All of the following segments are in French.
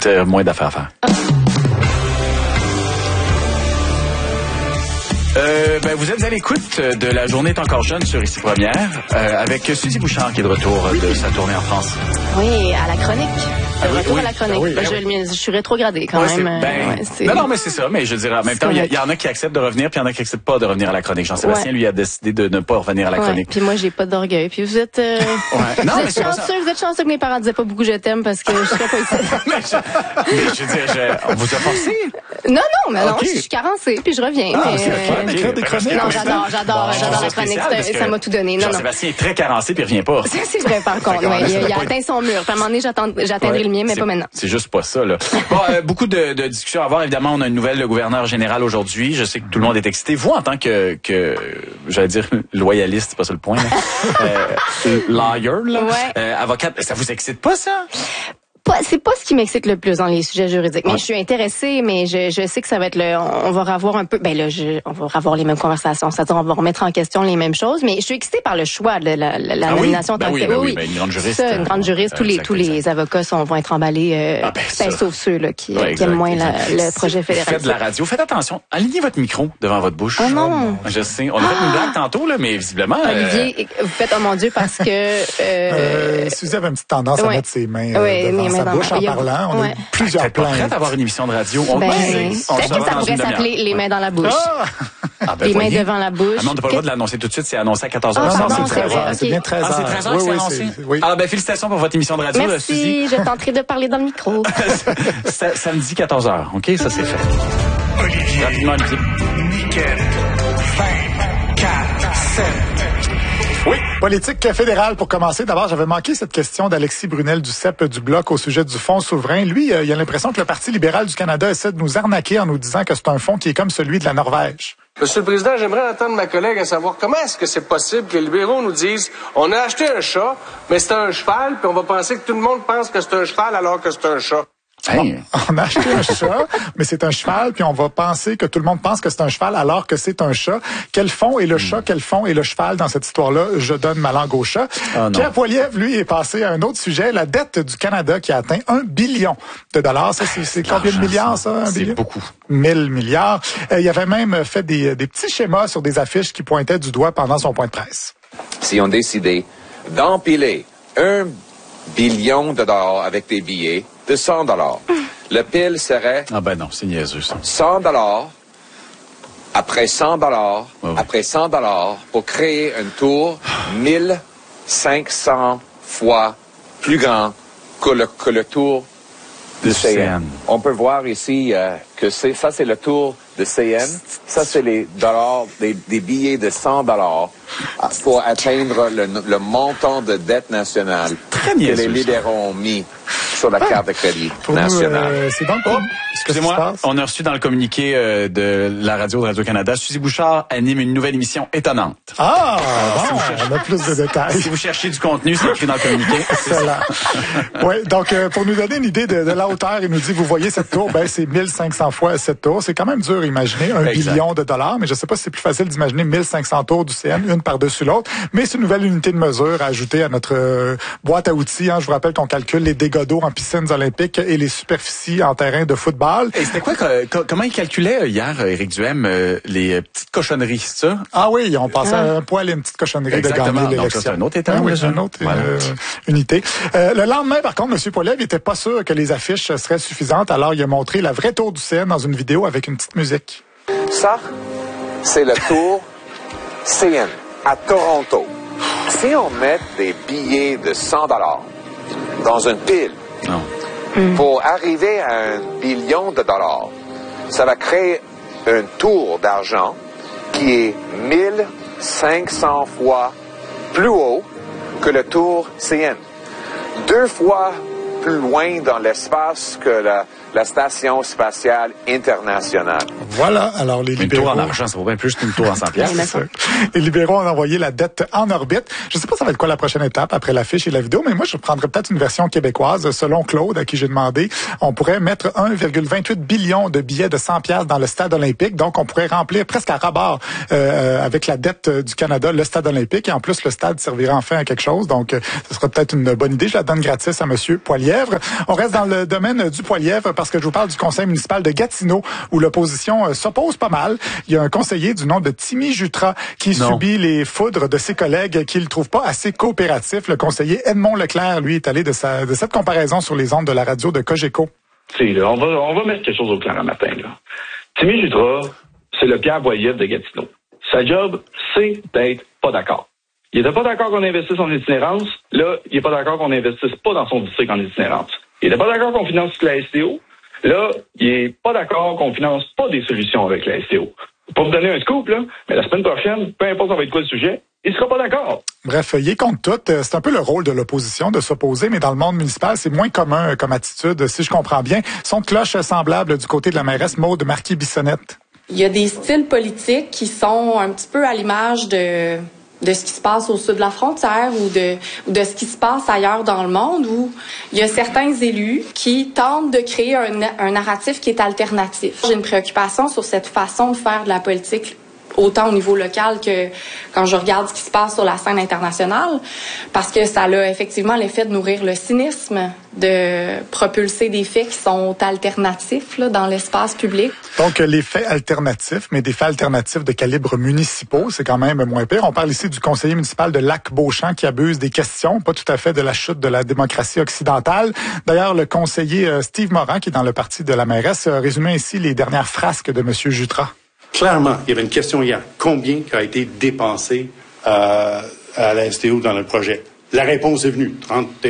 T'as moins d'affaires à faire. Vous êtes à l'écoute de La Journée est encore jeune sur Ici Première avec Suzy Bouchard qui est de retour de sa tournée en France. Oui, à la chronique. Retour à la chronique. Je suis rétrogradée quand même. Non, mais c'est ça. Mais je dirais en même temps, il y en a qui acceptent de revenir, puis il y en a qui acceptent pas de revenir à la chronique. Jean-Sébastien, lui, a décidé de ne pas revenir à la chronique. Puis moi, j'ai pas d'orgueil. Puis vous êtes, vous êtes chanceux que mes parents disaient pas beaucoup je t'aime parce que je serais pas ici. mais je veux dire, on vous a forcé? Non, je suis carencée, puis je reviens. Des chroniques. Non, j'adore la chronique. Ça m'a tout donné. Jean-Sébastien est très carencé, puis il revient pas. C'est vrai, par contre. Il a atteint son mur. À un moment donné, j'atteindrai le mien, mais pas maintenant. C'est juste pas ça, là. Bon, beaucoup de discussions à avoir. Évidemment, on a une nouvelle gouverneur général aujourd'hui. Je sais que tout le monde est excité. Vous, en tant que j'allais dire loyaliste, c'est pas ça le point, lawyer, là, avocat, ça vous excite pas, ça? C'est pas ce qui m'excite le plus dans les sujets juridiques. Mais je suis intéressée, mais je sais que ça va être on va revoir un peu, on va revoir les mêmes conversations. C'est-à-dire, on va remettre en question les mêmes choses. Mais je suis excitée par le choix de la nomination en tant que telle. Oui, une grande juriste. Une grande juriste. Tous les avocats vont être emballés, sauf ceux, là, qui aiment moins le projet fédéral. Faites de la radio. Faites attention. Alignez votre micro devant votre bouche. Oh non. Je sais. On a fait une blague tantôt, là, mais visiblement. Olivier, vous faites, oh mon Dieu, parce que, Suzy avait une petite tendance à mettre ses mains devant sa bouche en parlant. On a plusieurs plans. Prête à avoir une émission de radio. Peut-être que ça pourrait s'appeler Les mains dans la bouche. Les mains devant la bouche. Ah non, on n'a pas le droit de l'annoncer tout de suite. C'est annoncé à 14h. Non, c'est 13h. C'est bien 13h. Ah, c'est 13h que c'est annoncé? Oui. Ah, félicitations pour votre émission de radio, Merci, Suzy. je tenterai de parler dans le micro. Samedi 14h. OK? Ça, c'est fait. Olivier. Rapidement, Olivier. Nickel. 20, 4, 7. Oui, politique fédérale pour commencer. D'abord, j'avais manqué cette question d'Alexis Brunel du CEP du Bloc au sujet du fonds souverain. Lui, il a l'impression que le Parti libéral du Canada essaie de nous arnaquer en nous disant que c'est un fonds qui est comme celui de la Norvège. Monsieur le Président, j'aimerais entendre ma collègue à savoir comment est-ce que c'est possible que les libéraux nous disent on a acheté un chat, mais c'est un cheval, puis on va penser que tout le monde pense que c'est un cheval alors que c'est un chat. On a acheté un chat, mais c'est un cheval, puis on va penser que tout le monde pense que c'est un cheval alors que c'est un chat. Quel fond est le chat, quel fond est le cheval dans cette histoire-là? Je donne ma langue au chat. Pierre Poilievre, lui, est passé à un autre sujet, la dette du Canada qui a atteint 1 billion de dollars. Ça, c'est combien de milliards, ça? 1 billion? C'est beaucoup. 1000 milliards. Il avait même fait des petits schémas sur des affiches qui pointaient du doigt pendant son point de presse. Si on décidait d'empiler 1 billion de dollars avec des billets de 100 dollars. Le pile serait... Ah ben non, c'est niaiseux, ça. 100 dollars, après 100 dollars, après 100 dollars, pour créer un tour 1500 fois plus grand que le tour de CN. On peut voir ici que ça, c'est le tour de CN. Ça, c'est les dollars, des billets de 100 dollars pour atteindre le montant de dette nationale que les libéraux ont mis sur la carte de crédit nationale. C'est donc excusez-moi, on a reçu dans le communiqué de la radio de Radio-Canada, Suzy Bouchard anime une nouvelle émission étonnante. Ah, bon, on a plus de détails. Si vous cherchez du contenu, c'est écrit dans le communiqué. Excellent. Oui, donc pour nous donner une idée de la hauteur, il nous dit, vous voyez cette tour, c'est 1500 fois cette tour. C'est quand même dur à imaginer, 1 billion de dollars, mais je sais pas si c'est plus facile d'imaginer 1500 tours du CN, une par-dessus l'autre, mais c'est une nouvelle unité de mesure à ajouter à notre boîte à outils. Je vous rappelle qu'on calcule les dégâts d'eau en piscines olympiques et les superficies en terrain de football. Et c'était quoi, comment il calculait hier, Éric Duhem, les petites cochonneries, c'est ça? Ah oui, on passait un poil et une petite cochonnerie de gagner l'élection. C'est un autre état. Oui, c'est une autre unité. Le lendemain, par contre, M. Poilievre n'était pas sûr que les affiches seraient suffisantes, alors il a montré la vraie tour du CN dans une vidéo avec une petite musique. Ça, c'est le tour CN à Toronto. Si on met des billets de 100 dollars dans une pile, pour arriver à 1 billion de dollars, ça va créer un tour d'argent qui est 1500 fois plus haut que le tour CN. 2 fois plus loin dans l'espace que la Station spatiale internationale. Voilà, alors les libéraux... Une tour en argent, ça vaut bien plus qu'une tour en 100 piastres. Les libéraux ont envoyé la dette en orbite. Je ne sais pas ça va être quoi la prochaine étape après l'affiche et la vidéo, mais moi, je prendrais peut-être une version québécoise. Selon Claude, à qui j'ai demandé, on pourrait mettre 1,28 billion de billets de 100 piastres dans le stade olympique. Donc, on pourrait remplir presque à ras-bord avec la dette du Canada, le stade olympique. Et en plus, le stade servira enfin à quelque chose. Donc, ce sera peut-être une bonne idée. Je la donne gratis à M. Poilievre. Poilièvre. On reste dans le domaine du Poilièvre parce que je vous parle du conseil municipal de Gatineau où l'opposition s'oppose pas mal. Il y a un conseiller du nom de Timmy Jutras qui subit les foudres de ses collègues qu'il ne trouve pas assez coopératifs. Le conseiller Edmond Leclerc, lui, est allé de cette comparaison sur les ondes de la radio de Cogeco. On va mettre quelque chose au clair un matin. Là. Timmy Jutras, c'est le Pierre Poilievre de Gatineau. Sa job, c'est d'être pas d'accord. Il était pas d'accord qu'on investisse en itinérance. Là, il est pas d'accord qu'on investisse pas dans son district en itinérance. Il était pas d'accord qu'on finance la STO. Là, il est pas d'accord qu'on finance pas des solutions avec la STO. Pour vous donner un scoop, là, mais la semaine prochaine, peu importe ça va être quoi le sujet, il sera pas d'accord. Bref, il est contre tout. C'est un peu le rôle de l'opposition de s'opposer, mais dans le monde municipal, c'est moins commun comme attitude, si je comprends bien. Son de cloche semblable du côté de la mairesse Maude Marquis-Bissonnette. Il y a des styles politiques qui sont un petit peu à l'image de ce qui se passe au sud de la frontière ou de ce qui se passe ailleurs dans le monde où il y a certains élus qui tentent de créer un narratif qui est alternatif. J'ai une préoccupation sur cette façon de faire de la politique autant au niveau local que quand je regarde ce qui se passe sur la scène internationale, parce que ça a effectivement l'effet de nourrir le cynisme, de propulser des faits qui sont alternatifs là, dans l'espace public. Donc, les faits alternatifs, mais des faits alternatifs de calibre municipaux, c'est quand même moins pire. On parle ici du conseiller municipal de Lac-Beauchamp qui abuse des questions, pas tout à fait de la chute de la démocratie occidentale. D'ailleurs, le conseiller Steve Morin, qui est dans le parti de la mairesse, a résumé ici les dernières frasques de M. Jutras. Clairement, il y avait une question hier. Combien a été dépensé à la STO dans le projet? La réponse est venue,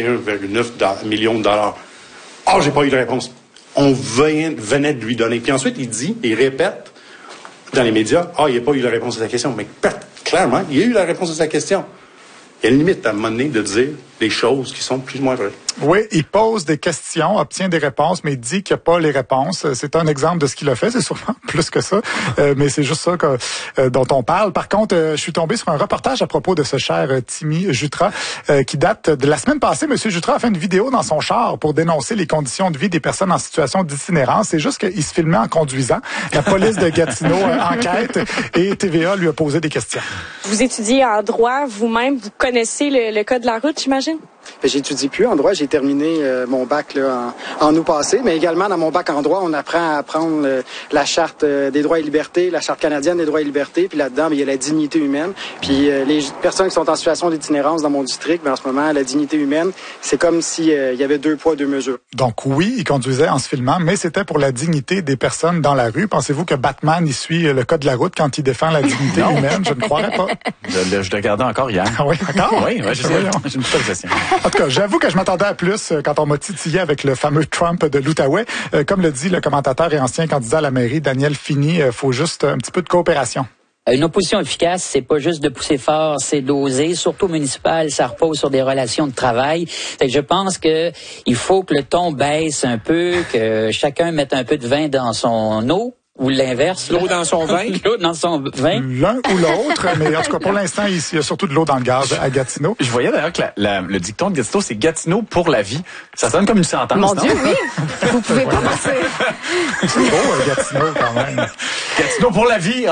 31,9 millions de dollars. Ah, j'ai pas eu de réponse. On venait de lui donner. Puis ensuite, il répète dans les médias, il n'y a pas eu la réponse à sa question. Mais clairement, il y a eu la réponse à sa question. Il y a une limite à un moment donné de dire des choses qui sont plus ou moins vraies. Oui, il pose des questions, obtient des réponses, mais il dit qu'il n'y a pas les réponses. C'est un exemple de ce qu'il a fait, c'est sûrement plus que ça, mais c'est juste ça dont on parle. Par contre, je suis tombé sur un reportage à propos de ce cher Timmy Jutras qui date de la semaine passée. Monsieur Jutras a fait une vidéo dans son char pour dénoncer les conditions de vie des personnes en situation d'itinérance. C'est juste qu'il se filmait en conduisant. La police de Gatineau enquête et TVA lui a posé des questions. Vous étudiez en droit vous-même, vous connaissez le code de la route, j'imagine? J'étudie plus en droit. J'ai terminé mon bac là, en août passé, mais également dans mon bac en droit, on apprend à apprendre la Charte des droits et libertés, la Charte canadienne des droits et libertés, puis là-dedans, il y a la dignité humaine. Puis les personnes qui sont en situation d'itinérance dans mon district, en ce moment, la dignité humaine, c'est comme s'il y avait 2 poids, 2 mesures. Donc oui, il conduisait en se filmant, mais c'était pour la dignité des personnes dans la rue. Pensez-vous que Batman, il suit le code de la route quand il défend la dignité humaine? Je ne croirais pas. Je le regardais encore hier. Ah oui, encore? Oui, je sais. J'ai une petite question. En tout cas, j'avoue que je m'attendais à plus quand on m'a titillé avec le fameux Trump de l'Outaouais. Comme le dit le commentateur et ancien candidat à la mairie, Daniel Fini, faut juste un petit peu de coopération. Une opposition efficace, c'est pas juste de pousser fort, c'est d'oser. Surtout municipal, ça repose sur des relations de travail. Fait que je pense que il faut que le ton baisse un peu, que chacun mette un peu de vin dans son eau. Ou l'inverse. L'eau dans son vin. L'eau dans son vin. L'un ou l'autre, mais en tout cas, pour l'instant, il y a surtout de l'eau dans le gaz à Gatineau. Je voyais d'ailleurs que le dicton de Gatineau, c'est Gatineau pour la vie. Ça sonne comme une sentence, Mon non? Dieu, oui. Vous pouvez pas passer. C'est beau, Gatineau, quand même. Gatineau pour la vie.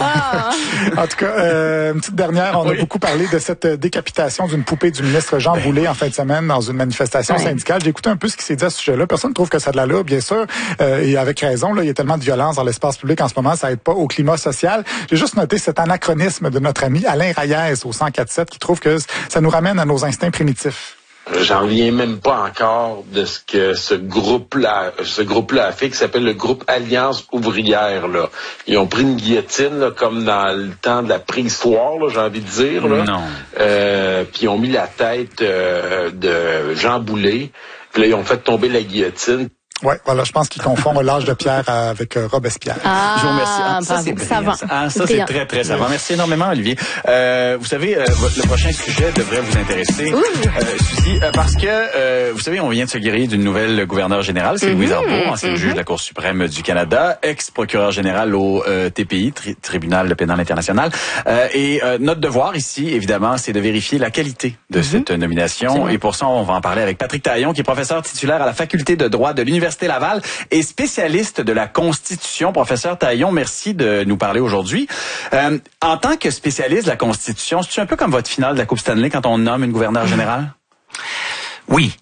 En tout cas, une petite dernière, on a beaucoup parlé de cette décapitation d'une poupée du ministre Jean Boulet en fin de semaine dans une manifestation syndicale. J'ai écouté un peu ce qui s'est dit à ce sujet-là. Personne ne trouve que ça a de l'allure, bien sûr, et avec raison. Là, il y a tellement de violence dans l'espace public en ce moment, ça aide pas au climat social. J'ai juste noté cet anachronisme de notre ami Alain Reyes au 104.7 qui trouve que ça nous ramène à nos instincts primitifs. J'en reviens même pas encore de ce que ce groupe-là a fait, qui s'appelle le groupe Alliance ouvrière, là. Ils ont pris une guillotine, là, comme dans le temps de la préhistoire, là, j'ai envie de dire, là. Non. Puis ils ont mis la tête de Jean Boulet. Puis là, ils ont fait tomber la guillotine. Ouais, voilà, je pense qu'ils confondent l'âge de pierre avec Robespierre. Je vous remercie. Ça, c'est brillant. Ça, c'est très, très savant. Merci énormément, Olivier. Vous savez, le prochain sujet devrait vous intéresser, Suzy, parce que, vous savez, on vient de se guérir d'une nouvelle gouverneure générale, c'est Louise Arbour, ancienne juge de la Cour suprême du Canada, ex-procureur général au TPI, Tribunal pénal international. Et notre devoir ici, évidemment, c'est de vérifier la qualité de cette nomination. Et pour ça, on va en parler avec Patrick Taillon, qui est professeur titulaire à la faculté de droit de l'Université Laval et spécialiste de la Constitution. Professeur Taillon, merci de nous parler aujourd'hui. En tant que spécialiste de la Constitution, c'est un peu comme votre finale de la Coupe Stanley quand on nomme une gouverneure générale? Oui.